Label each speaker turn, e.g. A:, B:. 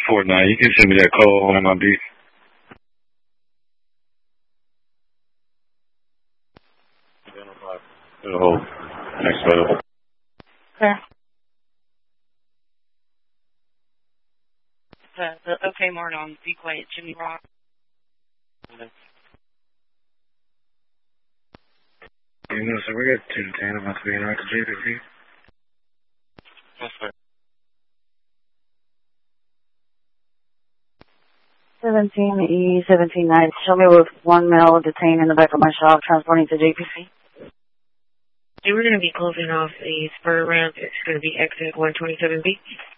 A: Fortnite. You can send me that code on my beat. Next photo.
B: Okay. The OK Mart on Be Quiet, Jimmy Rock.
A: You know, so we got 1010 about to be in to JPC. Yes, sir.
C: 17E17 show me with 1 male detained in the back of my shop transporting to JPC.
B: We're going to be closing off the spur ramp. It's going to be exit 127B.